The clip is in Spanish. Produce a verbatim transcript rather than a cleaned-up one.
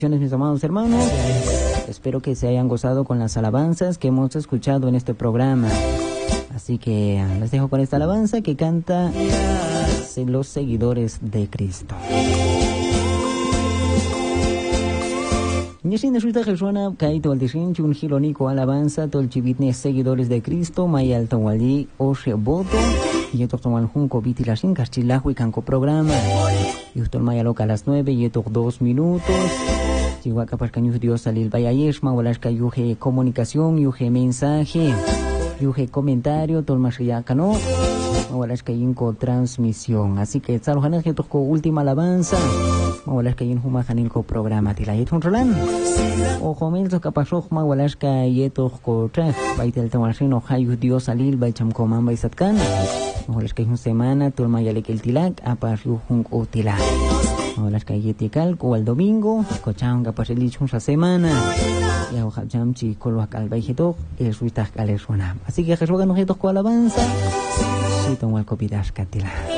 Mis amados hermanos, espero que se hayan gozado con las alabanzas que hemos escuchado en este programa. Así que les dejo con esta alabanza que canta los seguidores de Cristo. Nishin resulta que suena kaito al dishin chun hilonico alabanza tol chivitne seguidores de Cristo mayal tawali oshe boto y esto toman junco viti la sin cachilajo y canco programa y esto mayal loca a las nueve y esto dos minutos. Chihuahua Pascañus Dios salil bayayeshma walashka yuge comunicación yuge mensaje yuge comentario tolmashiya cano walashka yinko transmisión. Así que saluhanas que tocó última alabanza walashka yin huma hanilko programa tilayet hunrolan o jomelso kapashokma walashka yetok ko traf baitel tamalshino hayu Dios salil baychamko mamba isatkan walashka yun semana tolmayalek el tilak apashu hunko tilak. Las calleticas o el domingo, cochanga para el esa semana, y a Ojacham chico lo acalba y todo, es ruitas calesona. Así que Jesús nos hizo con alabanza, si tomo el copidas catila.